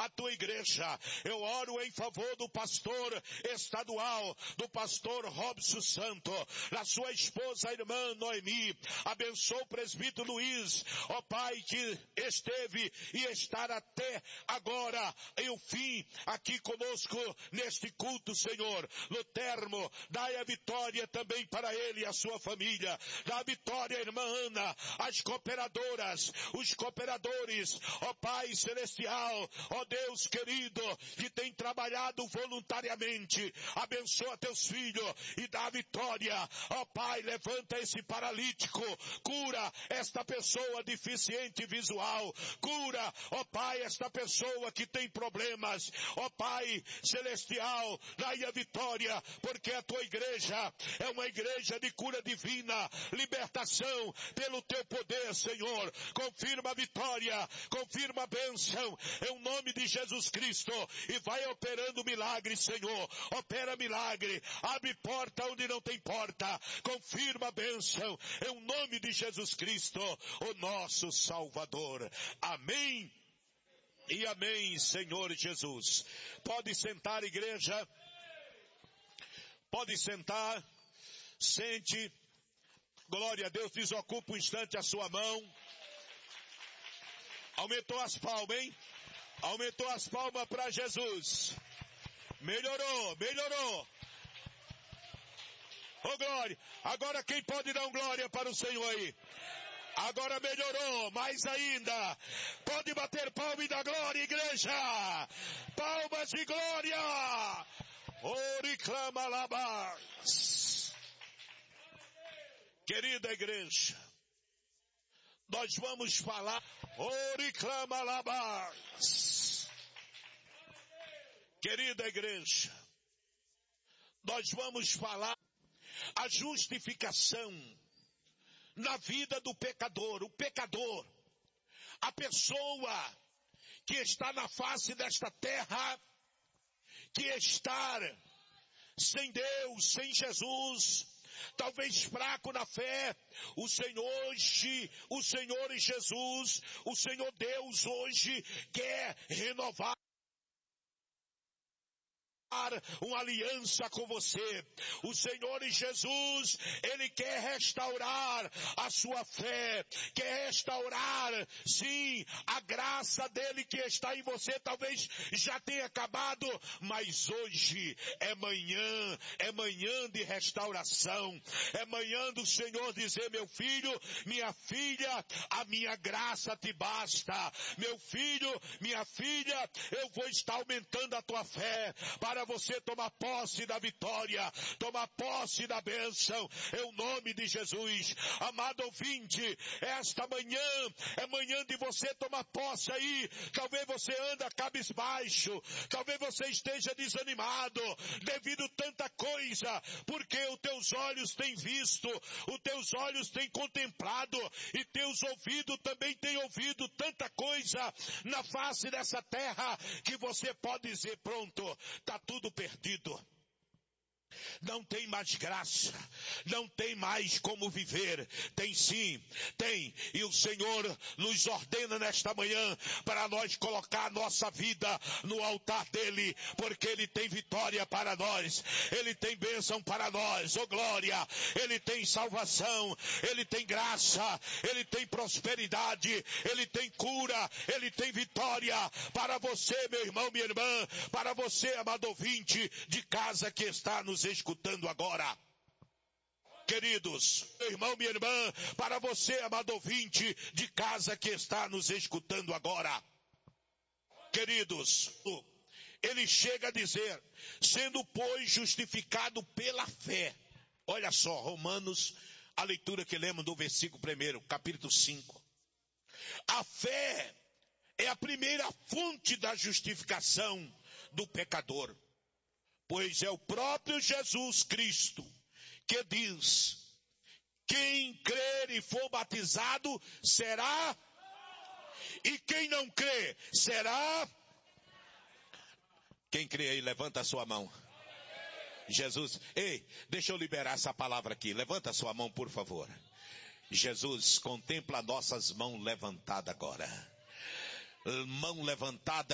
a tua igreja. Eu oro em favor do pastor estadual, do pastor Robson Santo, da sua esposa, a irmã Noemi. Abençoa o presbítero Luiz, ó Pai, que esteve e está até agora, e o fim, aqui conosco neste culto, Senhor. No termo, dai a vitória também para ele e a sua família. Dá a vitória, irmã Ana, as cooperadoras, os cooperadores, ó Pai celestial, ó Deus querido, que tem trabalhado voluntariamente. Abençoa teus filhos e dá a vitória. Ó Pai, levanta esse paralítico, cura esta pessoa deficiente visual, cura, ó Pai, esta pessoa que tem problemas. Ó Pai celestial, dai a vitória, porque a tua igreja é uma igreja de cura divina, libertação pelo teu poder, Senhor. Confirma a vitória, confirma a bênção, em nome de Jesus Cristo, e vai operando milagre, Senhor. Opera milagre, abre porta onde não tem porta, confirma a bênção, em nome de Jesus Cristo, o nosso Salvador. Amém e amém, Senhor Jesus. Pode sentar, igreja. Pode sentar. Sente. Glória a Deus. Desocupa um instante a sua mão. Aumentou as palmas, hein? Aumentou as palmas para Jesus. Melhorou, melhorou. Oh, glória. Agora quem pode dar glória para o Senhor aí? Agora melhorou, mais ainda. Pode bater palma e dar glória, igreja. Palmas de glória. Oriclama labas. Querida igreja, nós vamos falar. Oriclama labas. Querida igreja, nós vamos falar a justificação na vida do pecador. O pecador, a pessoa que está na face desta terra, que está sem Deus, sem Jesus, talvez fraco na fé. O Senhor Jesus, o Senhor Deus hoje quer renovar uma aliança com você. O Senhor Jesus, Ele quer restaurar a sua fé, quer restaurar, sim, a graça dEle que está em você. Talvez já tenha acabado, mas hoje é manhã de restauração, é manhã do Senhor dizer: meu filho, minha filha, a minha graça te basta. Meu filho, minha filha, eu vou estar aumentando a tua fé, para você tomar posse da vitória, tomar posse da bênção, em nome de Jesus. Amado ouvinte, esta manhã é manhã de você tomar posse aí. Talvez você anda cabisbaixo, talvez você esteja desanimado, devido a tanta coisa, porque os teus olhos têm visto, os teus olhos têm contemplado, e teus ouvidos também têm ouvido tanta coisa na face dessa terra, que você pode dizer: pronto, está tudo perdido. Não tem mais graça, não tem mais como viver. Tem sim, tem. E o Senhor nos ordena nesta manhã para nós colocar a nossa vida no altar dele, porque ele tem vitória para nós, ele tem bênção para nós, oh glória. Ele tem salvação, ele tem graça, ele tem prosperidade, ele tem cura, ele tem vitória para você, meu irmão, minha irmã, para você, amado ouvinte de casa que está nos escutando agora. Queridos, meu irmão, minha irmã, para você, amado ouvinte de casa que está nos escutando agora. Queridos, ele chega a dizer: sendo, pois, justificado pela fé. Olha só, Romanos, a leitura que lemos do versículo 1, capítulo 5. A fé é a primeira fonte da justificação do pecador. Pois é o próprio Jesus Cristo que diz: quem crer e for batizado será, e quem não crer será. Quem crê aí, levanta a sua mão. Jesus, ei, deixa eu liberar essa palavra aqui. Levanta a sua mão, por favor. Jesus, contempla nossas mãos levantadas agora. Mão levantada